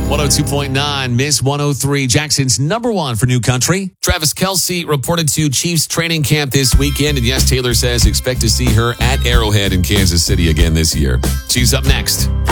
102.9, Miss 103, Jackson's number one for new country. Travis Kelce reported to Chiefs training camp this weekend. And yes, Taylor says expect to see her at Arrowhead in Kansas City again this year. She's up next.